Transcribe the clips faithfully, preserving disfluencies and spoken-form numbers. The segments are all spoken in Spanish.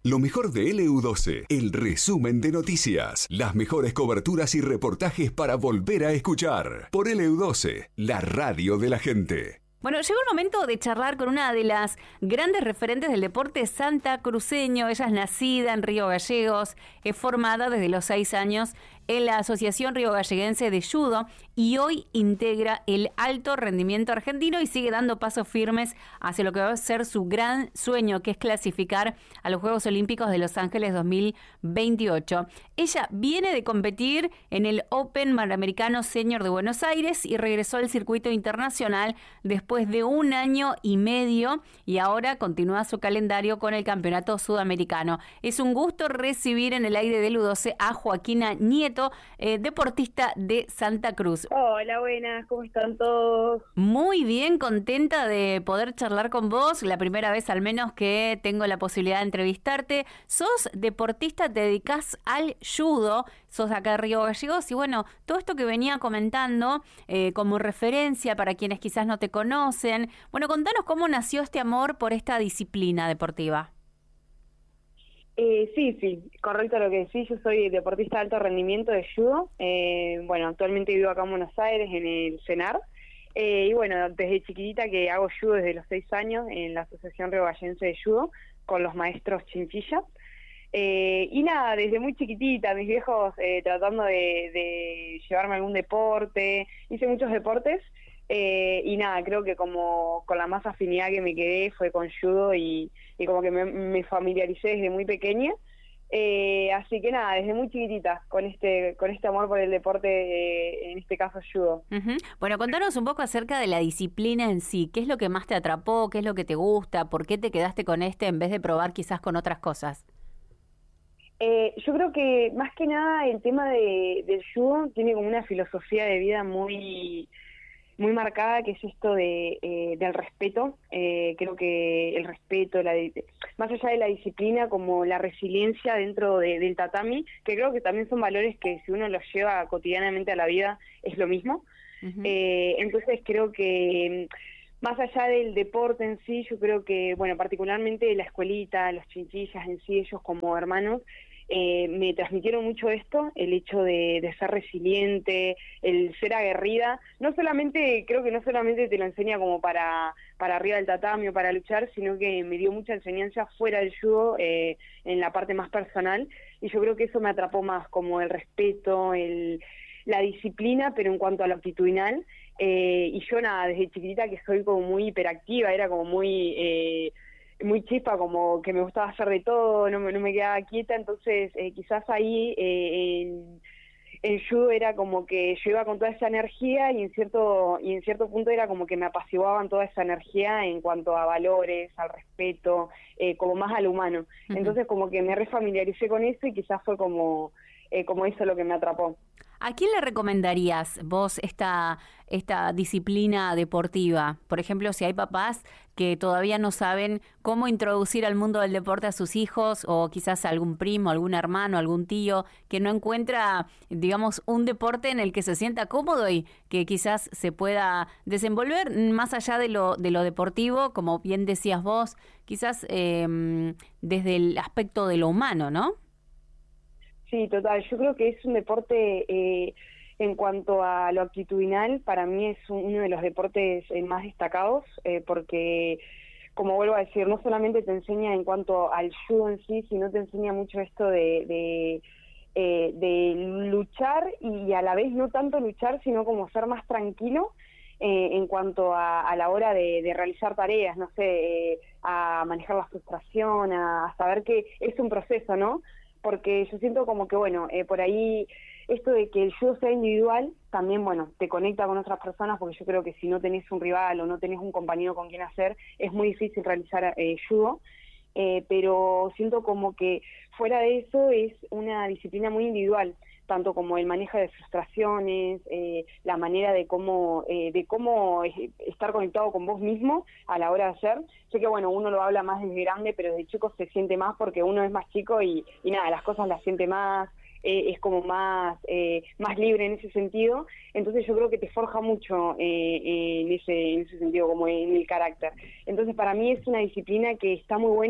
Lo mejor de L U doce, el resumen de noticias, las mejores coberturas y reportajes para volver a escuchar. Por L U doce, la radio de la gente. Bueno, llegó el momento de charlar con una de las grandes referentes del deporte santacruceño. Ella es nacida en Río Gallegos, es formada desde los seis años en la Asociación Río Galleguense de Judo y hoy integra el alto rendimiento argentino y sigue dando pasos firmes hacia lo que va a ser su gran sueño, que es clasificar a los Juegos Olímpicos de Los Ángeles dos mil veintiocho. Ella viene de competir en el Open Panamericano Senior de Buenos Aires y regresó al circuito internacional después de un año y medio y ahora continúa su calendario con el Campeonato Sudamericano. Es un gusto recibir en el aire de L U doce a Joaquina Nieto, eh, deportista de Santa Cruz. Hola, buenas, ¿cómo están todos? Muy bien, contenta de poder charlar con vos, la primera vez al menos que tengo la posibilidad de entrevistarte. Sos deportista, te dedicás al judo, sos acá de Río Gallegos y bueno, todo esto que venía comentando eh, como referencia para quienes quizás no te conocen. Bueno, contanos cómo nació este amor por esta disciplina deportiva. Eh, sí, sí, correcto lo que decís. Yo soy deportista de alto rendimiento de judo. Eh, bueno, actualmente vivo acá en Buenos Aires, en el CENAR. Eh, y bueno, desde chiquitita que hago judo desde los seis años en la Asociación Río Galleguense de Judo con los maestros Chinchilla. Eh, y nada, desde muy chiquitita, mis viejos eh, tratando de, de llevarme a algún deporte, hice muchos deportes. Eh, y nada, creo que como con la más afinidad que me quedé fue con judo y, y como que me, me familiaricé desde muy pequeña. Eh, así que nada, desde muy chiquitita con este con este amor por el deporte, eh, en este caso judo. Uh-huh. Bueno, contanos un poco acerca de la disciplina en sí. ¿Qué es lo que más te atrapó? ¿Qué es lo que te gusta? ¿Por qué te quedaste con este en vez de probar quizás con otras cosas? Eh, yo creo que más que nada el tema de, del judo tiene como una filosofía de vida muy... muy marcada, que es esto de eh, del respeto. Eh, creo que el respeto, la de, más allá de la disciplina, como la resiliencia dentro de, del tatami, que creo que también son valores que si uno los lleva cotidianamente a la vida es lo mismo. Uh-huh. Eh, entonces creo que más allá del deporte en sí, yo creo que, bueno, particularmente la escuelita, los chinchillas en sí, ellos como hermanos, Eh, me transmitieron mucho esto, el hecho de, de ser resiliente, el ser aguerrida. No solamente, creo que no solamente te lo enseña como para, para arriba del tatami o para luchar, sino que me dio mucha enseñanza fuera del judo, eh, en la parte más personal, y yo creo que eso me atrapó más, como el respeto, el, la disciplina, pero en cuanto a lo actitudinal. Eh, y yo nada, desde chiquitita que soy como muy hiperactiva, era como muy... Eh, muy chispa, como que me gustaba hacer de todo, no me, no me quedaba quieta, entonces eh, quizás ahí eh, en, en judo era como que yo iba con toda esa energía y en cierto y en cierto punto era como que me apaciguaban toda esa energía en cuanto a valores, al respeto, eh, como más al humano. Uh-huh. Entonces como que me refamiliaricé con eso y quizás fue como, eh, como eso lo que me atrapó. ¿A quién le recomendarías vos esta, esta disciplina deportiva? Por ejemplo, si hay papás que todavía no saben cómo introducir al mundo del deporte a sus hijos, o quizás algún primo, algún hermano, algún tío que no encuentra, digamos, un deporte en el que se sienta cómodo y que quizás se pueda desenvolver más allá de lo, de lo deportivo, como bien decías vos, quizás eh, desde el aspecto de lo humano, ¿no? Sí, total. Yo creo que es un deporte, eh, en cuanto a lo actitudinal, para mí es uno de los deportes eh, más destacados, eh, porque, como vuelvo a decir, no solamente te enseña en cuanto al judo en sí, sino te enseña mucho esto de, de, eh, de luchar y a la vez no tanto luchar, sino como ser más tranquilo eh, en cuanto a, a la hora de, de realizar tareas, no sé, eh, a manejar la frustración, a, a saber que es un proceso, ¿no? Porque yo siento como que, bueno, eh, por ahí esto de que el judo sea individual también, bueno, te conecta con otras personas, porque yo creo que si no tenés un rival o no tenés un compañero con quien hacer, es muy difícil realizar eh, judo, eh, pero siento como que fuera de eso es una disciplina muy individual, tanto como el manejo de frustraciones, eh, la manera de cómo eh, de cómo estar conectado con vos mismo a la hora de hacer. Sé que, bueno, uno lo habla más desde grande, pero desde chico se siente más porque uno es más chico y, y nada, las cosas las siente más, eh, es como más eh, más libre en ese sentido. Entonces yo creo que te forja mucho eh, en ese en ese sentido, como en el carácter. Entonces para mí es una disciplina que está muy bueno,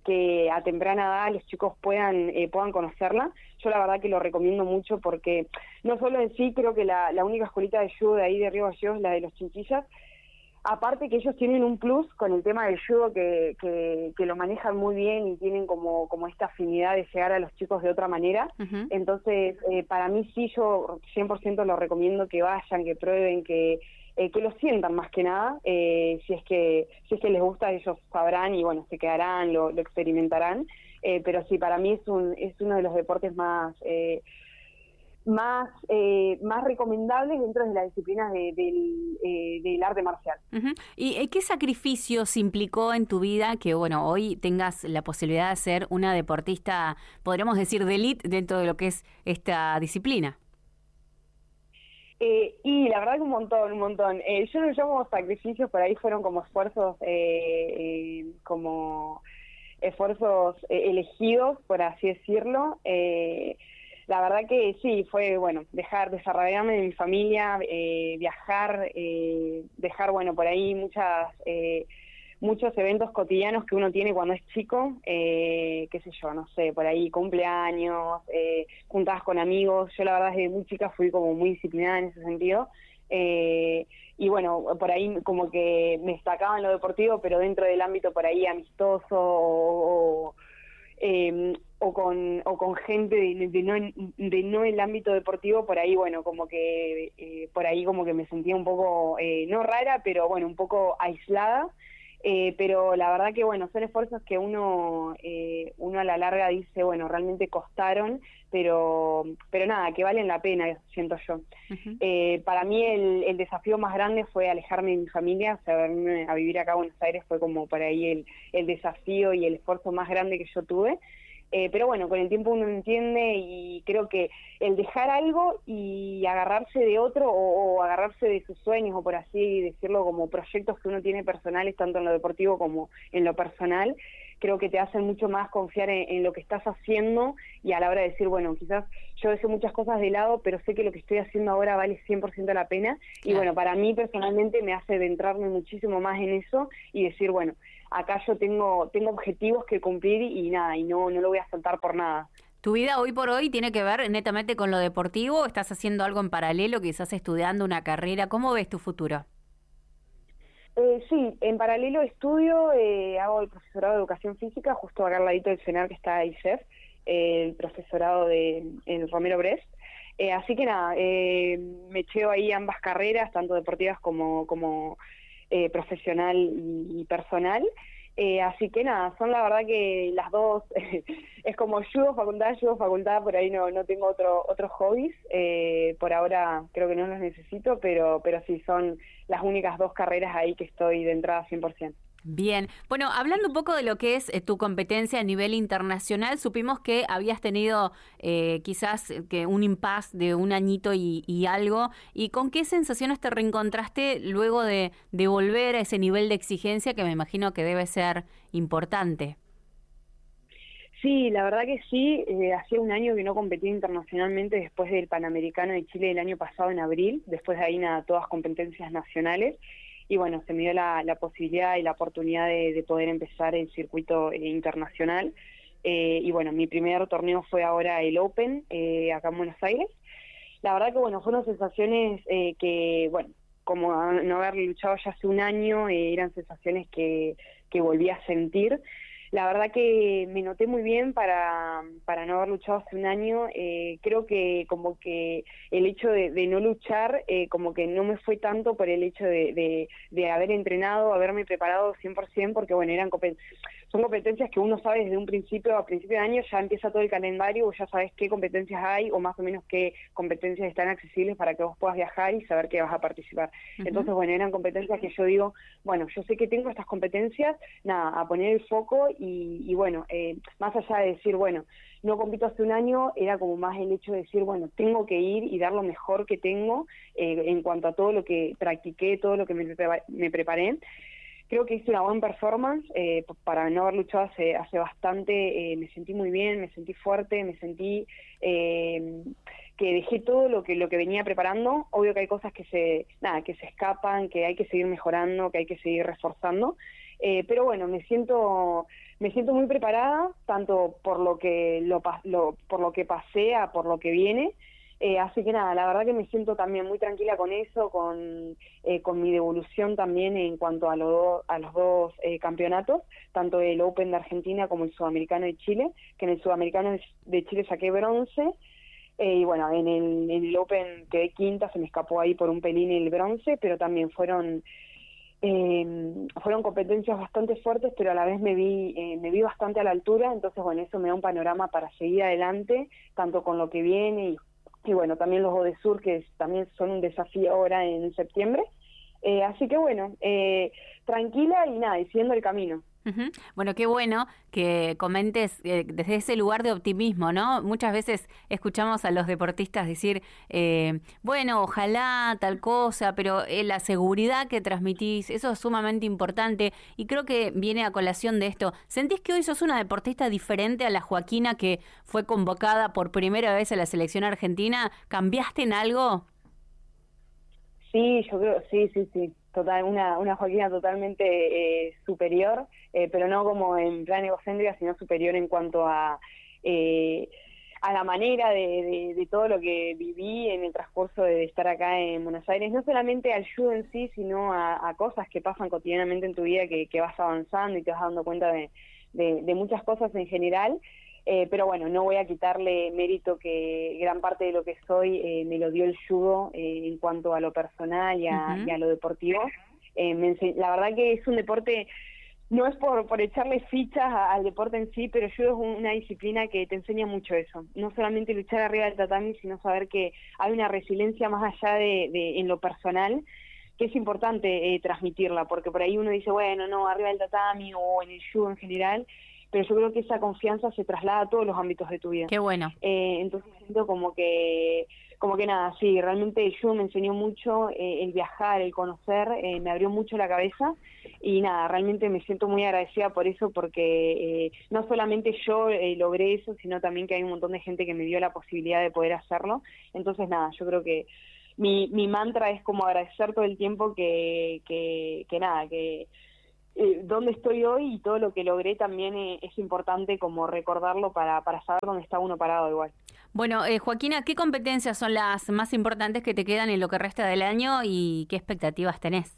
que a temprana edad los chicos puedan eh, puedan conocerla. Yo la verdad que lo recomiendo mucho porque no solo en sí, creo que la, la única escuelita de judo de ahí de Río Gallegos es la de los Chinchillas, aparte que ellos tienen un plus con el tema del judo que, que, que lo manejan muy bien y tienen como, como esta afinidad de llegar a los chicos de otra manera. Uh-huh. Entonces, eh, para mí sí, yo cien por ciento lo recomiendo que vayan, que prueben, que eh, que lo sientan más que nada. Eh, si es que si es que les gusta, ellos sabrán y bueno, se quedarán, lo, lo experimentarán. Eh, pero sí, para mí es un es uno de los deportes más... Eh, más eh, más recomendables dentro de las disciplinas de, del, eh, del arte marcial. Uh-huh. ¿Y eh, qué sacrificios implicó en tu vida que, bueno, hoy tengas la posibilidad de ser una deportista, podríamos decir, de élite dentro de lo que es esta disciplina? Eh, y la verdad que un montón, un montón. Eh, yo no lo llamo sacrificios, por ahí fueron como esfuerzos, eh, eh, como esfuerzos eh, elegidos, por así decirlo. Eh, La verdad que sí, fue, bueno, dejar, desarrollarme de mi familia, eh, viajar, eh, dejar, bueno, por ahí muchas, eh, muchos eventos cotidianos que uno tiene cuando es chico, eh, qué sé yo, no sé, por ahí cumpleaños, eh, juntadas con amigos. Yo la verdad desde muy chica fui como muy disciplinada en ese sentido. Eh, y bueno, por ahí como que me destacaba en lo deportivo, pero dentro del ámbito por ahí amistoso o... o Eh, o con o con gente de, de no de no el ámbito deportivo, por ahí bueno como que eh, por ahí como que me sentía un poco eh, no rara, pero bueno, un poco aislada. Eh, pero la verdad que bueno, son esfuerzos que uno eh, uno a la larga dice, bueno, realmente costaron, pero pero nada, que valen la pena, siento yo. Uh-huh. Eh, para mí el, el desafío más grande fue alejarme de mi familia, o sea, venirme a vivir acá a Buenos Aires fue como por ahí el, el desafío y el esfuerzo más grande que yo tuve. Eh, pero bueno, con el tiempo uno entiende y creo que el dejar algo y agarrarse de otro o, o agarrarse de sus sueños o por así decirlo, como proyectos que uno tiene personales, tanto en lo deportivo como en lo personal, creo que te hacen mucho más confiar en, en lo que estás haciendo y a la hora de decir, bueno, quizás yo dejé muchas cosas de lado, pero sé que lo que estoy haciendo ahora vale cien por ciento la pena. Claro. Y bueno, para mí personalmente me hace adentrarme muchísimo más en eso y decir, bueno, acá yo tengo tengo objetivos que cumplir y, y nada, y no no lo voy a soltar por nada. ¿Tu vida hoy por hoy tiene que ver netamente con lo deportivo? ¿Estás haciendo algo en paralelo, quizás estudiando una carrera? ¿Cómo ves tu futuro? Eh, sí, en paralelo estudio, eh, hago el profesorado de Educación Física, justo acá al ladito del CENAR que está I S E F, eh, el profesorado de el Romero Brest. Eh, así que nada, eh, me echeo ahí ambas carreras, tanto deportivas como... como Eh, profesional y, y personal, eh, así que nada, son la verdad que las dos, eh, es como judo, facultad, judo, facultad, por ahí no no tengo otro otros hobbies, eh, por ahora creo que no los necesito, pero pero sí son las únicas dos carreras ahí que estoy de entrada cien por ciento. Bien, bueno, hablando un poco de lo que es eh, tu competencia a nivel internacional, supimos que habías tenido eh, quizás que un impasse de un añito y, y algo, ¿y con qué sensaciones te reencontraste luego de, de volver a ese nivel de exigencia que me imagino que debe ser importante? Sí, la verdad que sí, eh, hacía un año que no competía internacionalmente después del Panamericano de Chile del año pasado en abril, después de ahí nada, todas competencias nacionales. Y bueno, se me dio la, la posibilidad y la oportunidad de, de poder empezar el circuito eh, internacional. Eh, y bueno, mi primer torneo fue ahora el Open, eh, acá en Buenos Aires. La verdad que bueno, fueron sensaciones eh, que, bueno, como no haber luchado ya hace un año, eh, eran sensaciones que, que volví a sentir. La verdad que me noté muy bien para, para no haber luchado hace un año. Eh, creo que como que el hecho de, de no luchar, eh, como que no me fue tanto por el hecho de, de, de haber entrenado, haberme preparado cien por ciento, porque bueno, eran son competencias que uno sabe desde un principio, a principio de año ya empieza todo el calendario, o ya sabes qué competencias hay, o más o menos qué competencias están accesibles para que vos puedas viajar y saber que vas a participar. Uh-huh. Entonces, bueno, eran competencias que yo digo, bueno, yo sé que tengo estas competencias, nada, a poner el foco. Y, y bueno, eh, más allá de decir, bueno, no compito hace un año, era como más el hecho de decir, bueno, tengo que ir y dar lo mejor que tengo eh, en cuanto a todo lo que practiqué, todo lo que me, me preparé. Creo que hice una buena performance, eh, para no haber luchado hace, hace bastante, eh, me sentí muy bien, me sentí fuerte, me sentí eh, que dejé todo lo que lo que venía preparando. Obvio que hay cosas que se, nada, que se escapan, que hay que seguir mejorando, que hay que seguir reforzando. Eh, pero bueno, me siento me siento muy preparada, tanto por lo que lo, lo por lo que pasé a por lo que viene. Eh, así que nada, la verdad que me siento también muy tranquila con eso, con eh, con mi devolución también en cuanto a, lo, a los dos eh, campeonatos, tanto el Open de Argentina como el Sudamericano de Chile, que en el Sudamericano de Chile saqué bronce, eh, y bueno, en el, en el Open quedé quinta, se me escapó ahí por un pelín el bronce, pero también fueron eh, fueron competencias bastante fuertes, pero a la vez me vi eh, me vi bastante a la altura, entonces bueno, eso me da un panorama para seguir adelante, tanto con lo que viene y Y bueno, también los Odesur, que también son un desafío ahora en septiembre. Eh, así que bueno, eh, tranquila y nada, y siguiendo el camino. Uh-huh. Bueno, qué bueno que comentes eh, desde ese lugar de optimismo, ¿no? Muchas veces escuchamos a los deportistas decir, eh, bueno, ojalá tal cosa, pero eh, la seguridad que transmitís, eso es sumamente importante y creo que viene a colación de esto. ¿Sentís que hoy sos una deportista diferente a la Joaquina que fue convocada por primera vez a la selección argentina? ¿Cambiaste en algo? Sí, yo creo, sí, sí, sí. Total, una, una Joaquina totalmente eh, superior, eh, pero no como en plan egocéntrica, sino superior en cuanto a eh, a la manera de, de, de todo lo que viví en el transcurso de estar acá en Buenos Aires, no solamente al judo en sí, sino a, a cosas que pasan cotidianamente en tu vida, que, que vas avanzando y te vas dando cuenta de, de, de muchas cosas en general. Eh, pero bueno, no voy a quitarle mérito que gran parte de lo que soy eh, me lo dio el judo eh, en cuanto a lo personal y a, uh-huh. y a lo deportivo. Eh, me ense- la verdad que es un deporte, no es por, por echarle fichas a, al deporte en sí, pero el judo es una disciplina que te enseña mucho eso. No solamente luchar arriba del tatami, sino saber que hay una resiliencia más allá de, de en lo personal, que es importante eh, transmitirla, porque por ahí uno dice, bueno, no, arriba del tatami o en el judo en general, pero yo creo que esa confianza se traslada a todos los ámbitos de tu vida. Qué bueno. Eh, entonces siento como que, como que nada, sí, realmente el judo me enseñó mucho, eh, el viajar, el conocer, eh, me abrió mucho la cabeza y nada, realmente me siento muy agradecida por eso porque eh, no solamente yo eh, logré eso, sino también que hay un montón de gente que me dio la posibilidad de poder hacerlo. Entonces nada, yo creo que mi, mi mantra es como agradecer todo el tiempo que, que, que nada, que... Eh, dónde estoy hoy y todo lo que logré también eh, es importante como recordarlo para, para saber dónde está uno parado igual. Bueno, eh, Joaquina, ¿qué competencias son las más importantes que te quedan en lo que resta del año y qué expectativas tenés?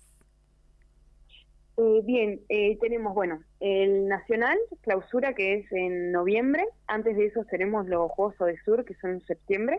Eh, bien, eh, tenemos, bueno, el Nacional, clausura, que es en noviembre. Antes de eso tenemos los Juegos Odesur, que son en septiembre.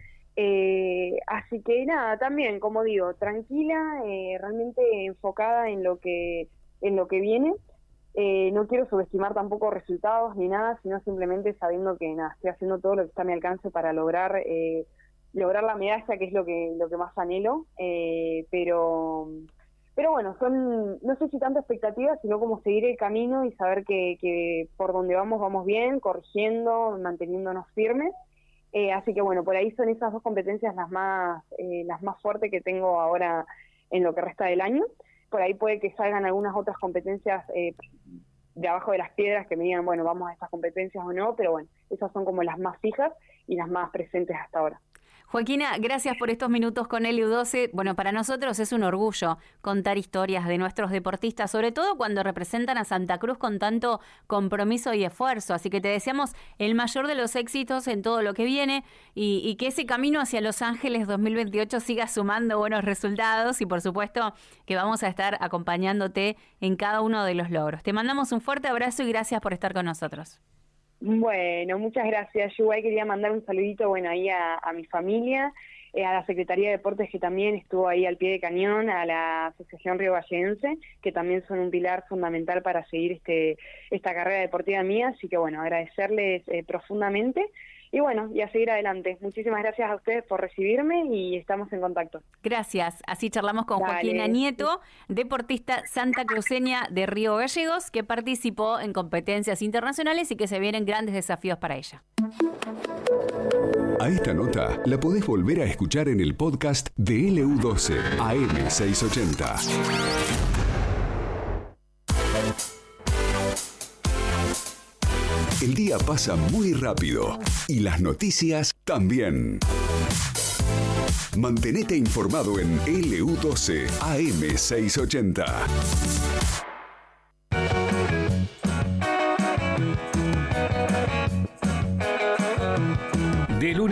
Eh, así que nada, también, como digo, tranquila, eh, realmente enfocada en lo que en lo que viene. Eh, no quiero subestimar tampoco resultados ni nada, sino simplemente sabiendo que nada, estoy haciendo todo lo que está a mi alcance para lograr eh, lograr la medalla, que es lo que lo que más anhelo, eh, pero pero bueno, son no sé si tanta expectativas, sino como seguir el camino y saber que, que por donde vamos vamos bien, corrigiendo, manteniéndonos firmes. Eh, así que bueno, por ahí son esas dos competencias las más eh, las más fuertes que tengo ahora en lo que resta del año. Por ahí puede que salgan algunas otras competencias eh, de abajo de las piedras que me digan, bueno, vamos a estas competencias o no, pero bueno, esas son como las más fijas y las más presentes hasta ahora. Joaquina, gracias por estos minutos con L U doce. Bueno, para nosotros es un orgullo contar historias de nuestros deportistas, sobre todo cuando representan a Santa Cruz con tanto compromiso y esfuerzo. Así que te deseamos el mayor de los éxitos en todo lo que viene y, y que ese camino hacia Los Ángeles dos mil veintiocho siga sumando buenos resultados y, por supuesto, que vamos a estar acompañándote en cada uno de los logros. Te mandamos un fuerte abrazo y gracias por estar con nosotros. Bueno, muchas gracias. Yo igual quería mandar un saludito, bueno, ahí a, a mi familia, eh, a la Secretaría de Deportes que también estuvo ahí al pie de cañón, a la Asociación Río Vallejense, que también son un pilar fundamental para seguir este esta carrera deportiva mía, así que bueno, agradecerles eh, profundamente y bueno, y a seguir adelante. Muchísimas gracias a ustedes por recibirme y estamos en contacto. Gracias. Así charlamos con Dale. Joaquina Nieto, deportista santacruceña de Río Gallegos, que participó en competencias internacionales y que se vienen grandes desafíos para ella. A esta nota la podés volver a escuchar en el podcast de L U doce A M seiscientos ochenta. El día pasa muy rápido y las noticias también. Mantenete informado en L U doce A M seiscientos ochenta.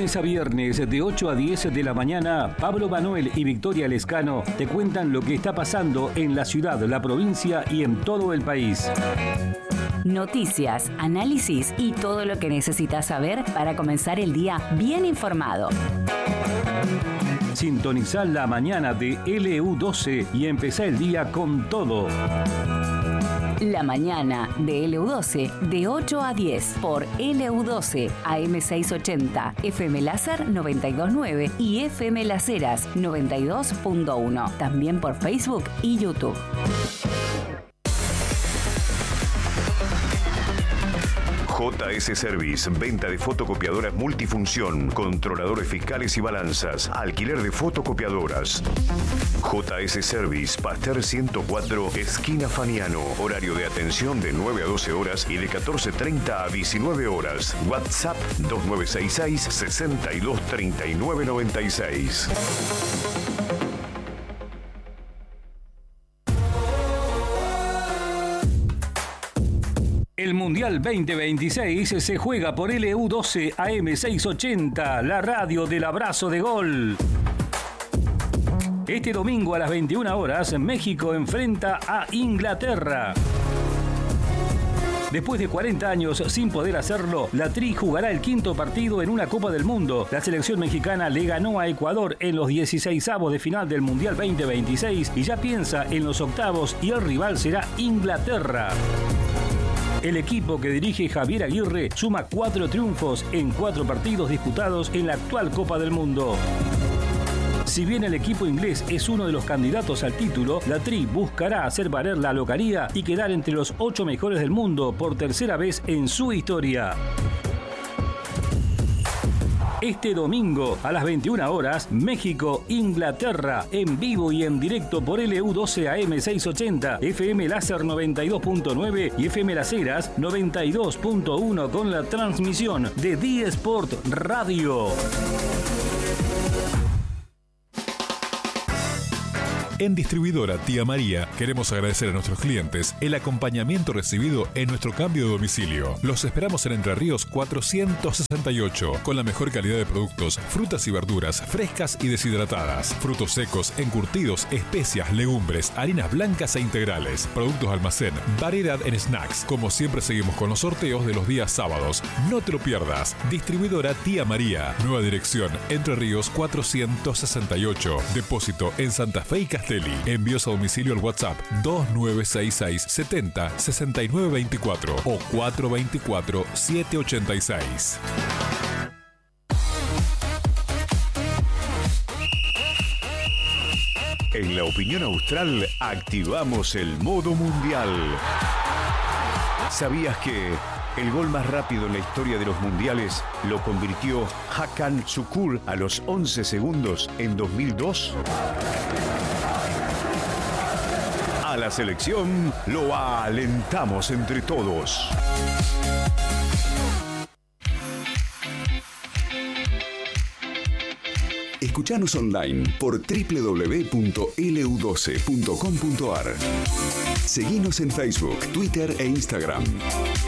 lunes a viernes de ocho a diez de la mañana, Pablo Manuel y Victoria Lescano te cuentan lo que está pasando en la ciudad, la provincia y en todo el país. Noticias, análisis y todo lo que necesitas saber para comenzar el día bien informado. Sintonizá la mañana de L U doce y empezá el día con todo. La mañana de L U doce de ocho a diez por L U doce A M seiscientos ochenta, F M Láser noventa y dos punto nueve y F M Las Heras noventa y dos punto uno. También por Facebook y YouTube. J S Service, venta de fotocopiadoras multifunción, controladores fiscales y balanzas, alquiler de fotocopiadoras. J S Service, Pasteur ciento cuatro, esquina Faniano. Horario de atención de nueve a doce horas y de catorce treinta a diecinueve horas. WhatsApp dos nueve seis seis, sesenta y dos, treinta y nueve noventa y seis. El Mundial veinte veintiséis se juega por L U doce A M seiscientos ochenta, la radio del abrazo de gol. Este domingo a las veintiuna horas, México enfrenta a Inglaterra. Después de cuarenta años sin poder hacerlo, la Tri jugará el quinto partido en una Copa del Mundo. La selección mexicana le ganó a Ecuador en los dieciseisavos de final del Mundial veinte veintiséis y ya piensa en los octavos y el rival será Inglaterra. El equipo que dirige Javier Aguirre suma cuatro triunfos en cuatro partidos disputados en la actual Copa del Mundo. Si bien el equipo inglés es uno de los candidatos al título, la Tri buscará hacer valer la localía y quedar entre los ocho mejores del mundo por tercera vez en su historia. Este domingo a las veintiuna horas, México-Inglaterra, en vivo y en directo por L U doce A M seiscientos ochenta, F M Láser noventa y dos punto nueve y F M Las Heras noventa y dos punto uno con la transmisión de D-Sport Radio. En Distribuidora Tía María queremos agradecer a nuestros clientes el acompañamiento recibido en nuestro cambio de domicilio. Los esperamos en Entre Ríos cuatrocientos sesenta y ocho, con la mejor calidad de productos, frutas y verduras frescas y deshidratadas, frutos secos, encurtidos, especias, legumbres, harinas blancas e integrales, productos almacén, variedad en snacks. Como siempre seguimos con los sorteos de los días sábados. No te lo pierdas. Distribuidora Tía María. Nueva dirección, Entre Ríos cuatrocientos sesenta y ocho. Depósito en Santa Fe y Castellón. Envíos a domicilio al WhatsApp dos nueve seis seis, setenta, sesenta y nueve veinticuatro o cuatro veinticuatro, setecientos ochenta y seis. En la opinión austral activamos el modo mundial. ¿Sabías que el gol más rápido en la historia de los mundiales lo convirtió Hakan Şükür a los once segundos en dos mil dos? A la selección lo alentamos entre todos. Escuchanos online por doble u doble u doble u punto L U doce punto com punto A R. Seguinos en Facebook, Twitter e Instagram.